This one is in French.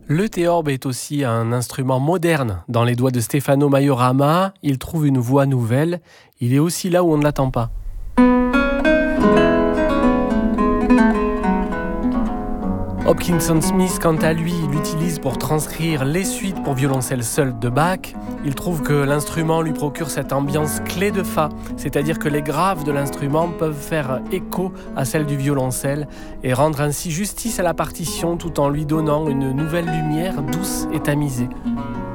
Le théorbe est aussi un instrument moderne dans les doigts de Stefano Majorama. Il trouve une voix nouvelle. Il est aussi là où on ne l'attend pas. Hopkinson Smith, quant à lui, l'utilise pour transcrire les suites pour violoncelle seul de Bach. Il trouve que l'instrument lui procure cette ambiance clé de fa, c'est-à-dire que les graves de l'instrument peuvent faire écho à celles du violoncelle et rendre ainsi justice à la partition tout en lui donnant une nouvelle lumière douce et tamisée.